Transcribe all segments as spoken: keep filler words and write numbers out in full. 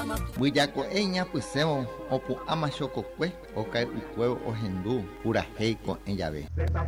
Buillacoeña pusemos opu ama chococue ocae ucueo ojendu pura heico en llave.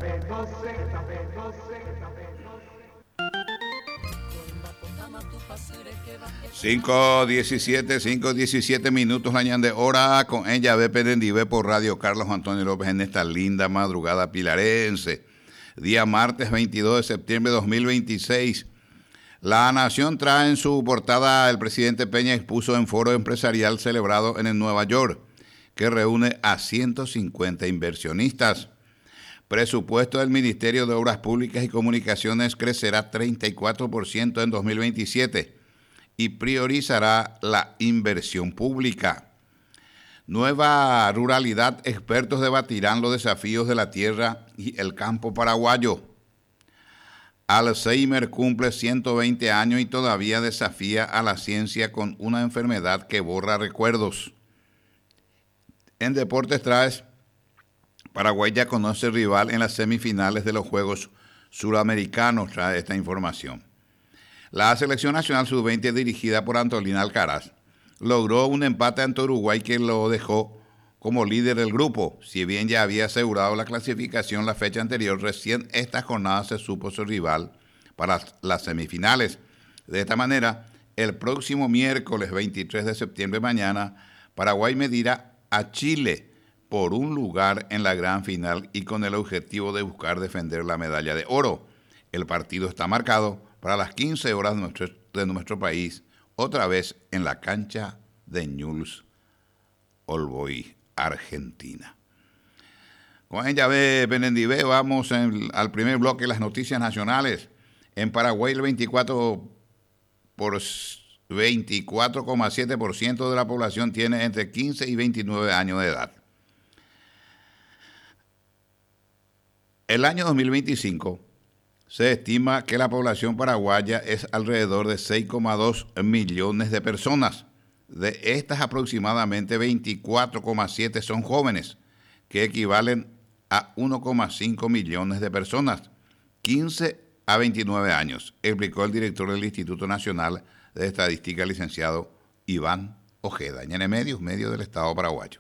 cinco diecisiete, cinco diecisiete minutos la ñan de hora con ella ve Penendive por Radio Carlos Antonio López en esta linda madrugada pilarense. Día martes veintidós de septiembre de dos mil veintiséis. La Nación trae en su portada el presidente Peña expuso en foro empresarial celebrado en el Nueva York, que reúne a ciento cincuenta inversionistas. Presupuesto del Ministerio de Obras Públicas y Comunicaciones crecerá treinta y cuatro por ciento en dos mil veintisiete y priorizará la inversión pública. Nueva ruralidad, expertos debatirán los desafíos de la tierra y el campo paraguayo. Alzheimer cumple ciento veinte años y todavía desafía a la ciencia con una enfermedad que borra recuerdos. En deportes traes, Paraguay ya conoce rival en las semifinales de los Juegos Suramericanos, trae esta información. La selección nacional sub veinte dirigida por Antolina Alcaraz logró un empate ante Uruguay que lo dejó como líder del grupo. Si bien ya había asegurado la clasificación la fecha anterior, recién esta jornada se supo su rival para las semifinales. De esta manera, el próximo miércoles veintitrés de septiembre, mañana, Paraguay medirá a Chile por un lugar en la gran final y con el objetivo de buscar defender la medalla de oro. El partido está marcado para las quince horas de nuestro, de nuestro país, otra vez en la cancha de Newell's Old Boys, Argentina. Con ella ve Penendive, vamos en, al primer bloque de las noticias nacionales. En Paraguay el veinticuatro coma siete por ciento de la población tiene entre quince y veintinueve años de edad. El año dos mil veinticinco se estima que la población paraguaya es alrededor de seis coma dos millones de personas. De estas, aproximadamente veinticuatro coma siete son jóvenes, que equivalen a uno coma cinco millones de personas, quince a veintinueve años, explicó el director del Instituto Nacional de Estadística, licenciado Iván Ojeda, en Medios, medio del Estado paraguayo.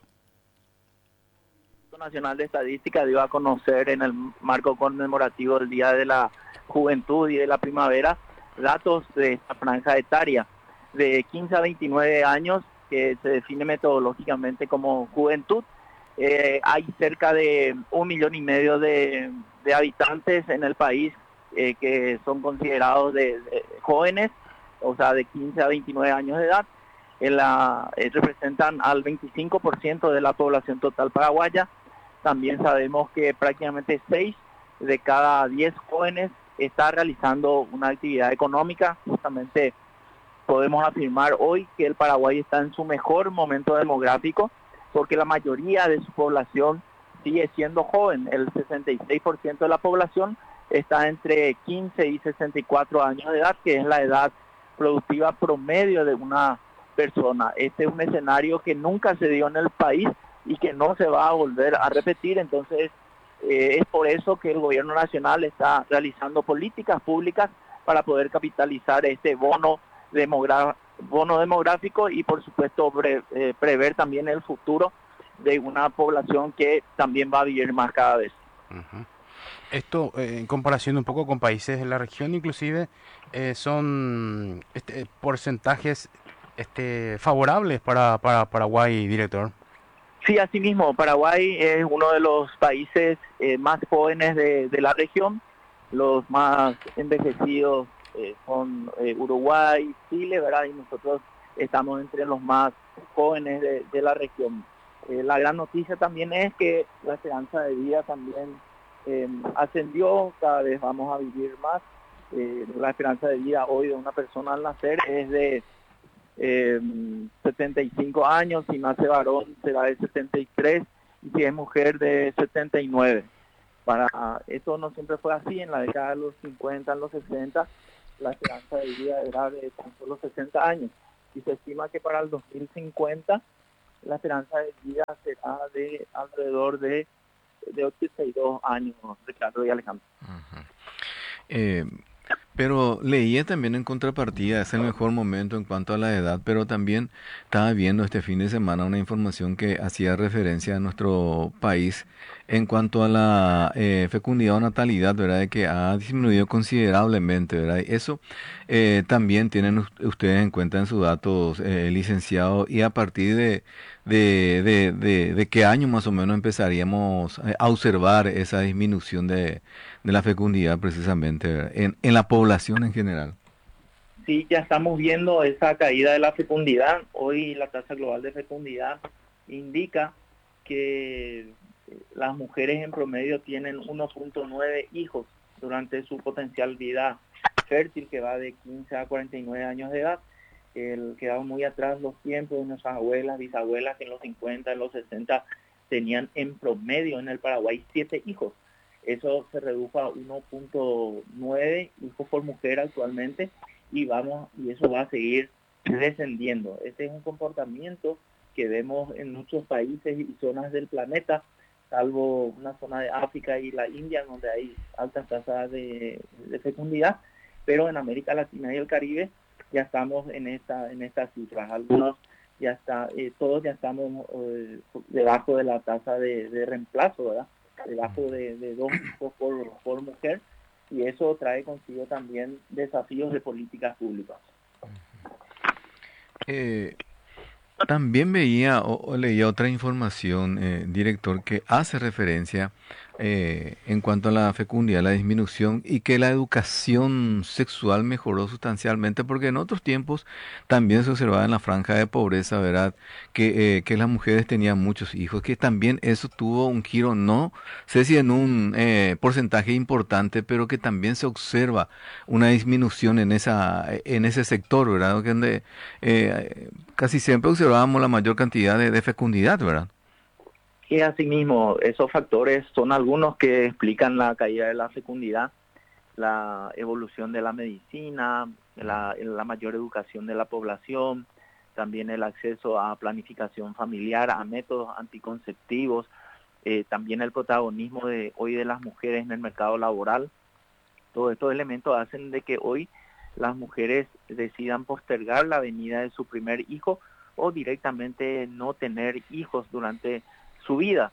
El Instituto Nacional de Estadística dio a conocer en el marco conmemorativo del Día de la Juventud y de la Primavera datos de esta franja etaria de quince a veintinueve años, que se define metodológicamente como juventud. Eh, hay cerca de un millón y medio de, de habitantes en el país eh, que son considerados de, de jóvenes, o sea, de quince a veintinueve años de edad. En la, eh, representan al veinticinco por ciento de la población total paraguaya. También sabemos que prácticamente seis de cada diez jóvenes está realizando una actividad económica. Justamente podemos afirmar hoy que el Paraguay está en su mejor momento demográfico, porque la mayoría de su población sigue siendo joven. El sesenta y seis por ciento de la población está entre quince y sesenta y cuatro años de edad, que es la edad productiva promedio de una persona. Este es un escenario que nunca se dio en el país y que no se va a volver a repetir. Entonces, eh, es por eso que el gobierno nacional está realizando políticas públicas para poder capitalizar este bono Demogra- bono demográfico y por supuesto pre- eh, prever también el futuro de una población que también va a vivir más cada vez. Uh-huh. Esto, eh, en comparación un poco con países de la región, inclusive, eh, son este, porcentajes este, favorables para, para Paraguay, director. Sí, asimismo, Paraguay es uno de los países eh, más jóvenes de, de la región. Los más envejecidos Eh, con eh, Uruguay, Chile, ¿verdad? Y nosotros estamos entre los más jóvenes de, de la región. Eh, la gran noticia también es que la esperanza de vida también eh, ascendió, cada vez vamos a vivir más. Eh, la esperanza de vida hoy de una persona al nacer es de eh, setenta y cinco años, si nace varón será de setenta y tres y si es mujer de setenta y nueve. Para eso no siempre fue así. En la década de los cincuenta, en los sesenta, la esperanza de vida era de tan solo sesenta años y se estima que para el dos mil cincuenta la esperanza de vida será de alrededor de, de ochenta y dos años, Ricardo y Alejandro. Uh-huh. Eh, Pero leía también en contrapartida, es el mejor momento en cuanto a la edad, pero también estaba viendo este fin de semana una información que hacía referencia a nuestro país en cuanto a la eh, fecundidad o natalidad, ¿verdad? De que ha disminuido considerablemente, ¿verdad? Y eso eh, también tienen us- ustedes en cuenta en sus datos, eh, licenciado, y a partir de, de, de, de, de qué año más o menos empezaríamos eh, a observar esa disminución de de la fecundidad precisamente, ¿verdad? En, en la población en general. Sí, ya estamos viendo esa caída de la fecundidad. Hoy la tasa global de fecundidad indica que las mujeres en promedio tienen uno punto nueve hijos durante su potencial vida fértil, que va de quince a cuarenta y nueve años de edad. El, quedaban muy atrás los tiempos de nuestras abuelas, bisabuelas, que en los cincuenta, en los sesenta tenían en promedio en el Paraguay siete hijos. Eso se redujo a uno punto nueve hijos por mujer actualmente, y vamos y eso va a seguir descendiendo. Este es un comportamiento que vemos en muchos países y zonas del planeta, salvo una zona de África y la India, donde hay altas tasas de, de fecundidad, pero en América Latina y el Caribe ya estamos en esta en estas cifras. Algunos ya está, eh, todos ya estamos eh, debajo de la tasa de, de reemplazo, ¿verdad? Debajo de, de dos hijos por, por mujer, y eso trae consigo también desafíos de políticas públicas. Eh, También veía o, o leía otra información, eh, director, que hace referencia eh, en cuanto a la fecundidad, la disminución y que la educación sexual mejoró sustancialmente, porque en otros tiempos también se observaba en la franja de pobreza, ¿verdad? Que, eh, que las mujeres tenían muchos hijos, que también eso tuvo un giro, no sé si en un eh, porcentaje importante, pero que también se observa una disminución en esa, en ese sector, ¿verdad? Donde eh, casi siempre observábamos la mayor cantidad de, de fecundidad, ¿verdad? Y asimismo, esos factores son algunos que explican la caída de la fecundidad, la evolución de la medicina, la, la mayor educación de la población, también el acceso a planificación familiar, a métodos anticonceptivos, eh, también el protagonismo de hoy de las mujeres en el mercado laboral. Todos estos elementos hacen de que hoy las mujeres decidan postergar la venida de su primer hijo o directamente no tener hijos durante su vida.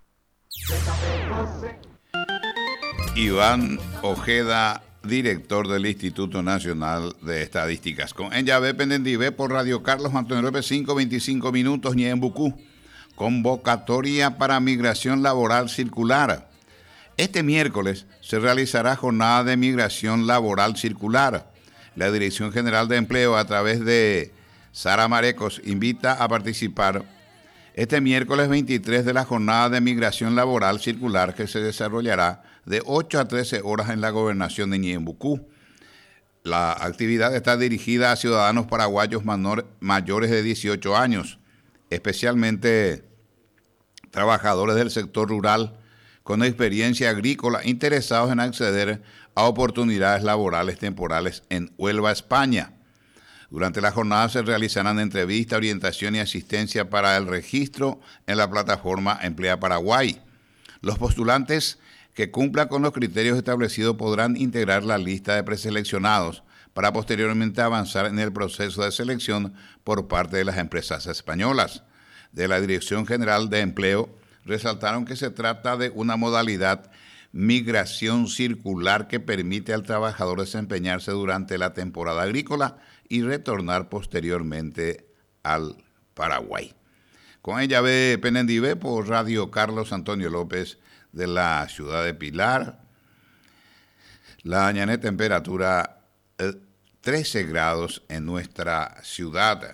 Iván Ojeda, director del Instituto Nacional de Estadísticas. Con Enyabe Pendendive por Radio Carlos Antonio López, cinco veinticinco minutos, Ñembucú. Convocatoria para migración laboral circular. Este miércoles se realizará jornada de migración laboral circular. La Dirección General de Empleo, a través de Sara Marecos, invita a participar este miércoles veintitrés de la jornada de migración laboral circular, que se desarrollará de ocho a trece horas en la gobernación de Ñembucú. La actividad está dirigida a ciudadanos paraguayos menor, mayores de dieciocho años, especialmente trabajadores del sector rural con experiencia agrícola interesados en acceder a oportunidades laborales temporales en Huelva, España. Durante la jornada se realizarán entrevistas, orientación y asistencia para el registro en la plataforma Emplea Paraguay. Los postulantes que cumplan con los criterios establecidos podrán integrar la lista de preseleccionados para posteriormente avanzar en el proceso de selección por parte de las empresas españolas. De la Dirección General de Empleo resaltaron que se trata de una modalidad migración circular que permite al trabajador desempeñarse durante la temporada agrícola y retornar posteriormente al Paraguay. Con ella ve Penendive por Radio Carlos Antonio López de la ciudad de Pilar. La mañana temperatura eh, trece grados en nuestra ciudad.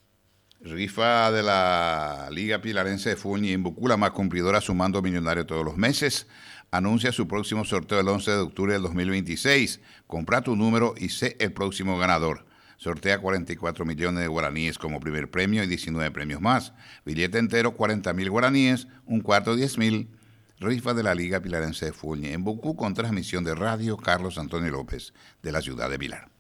Rifa de la Liga Pilarense de Fútbol Ñembucú, la más cumplidora, sumando millonario todos los meses, anuncia su próximo sorteo el once de octubre del dos mil veintiséis. Compra tu número y sé el próximo ganador. Sortea cuarenta y cuatro millones de guaraníes como primer premio y diecinueve premios más. Billete entero cuarenta mil guaraníes, un cuarto diez mil. Rifa de la Liga Pilarense de Fútbol Ñembucú, con transmisión de Radio Carlos Antonio López de la ciudad de Pilar.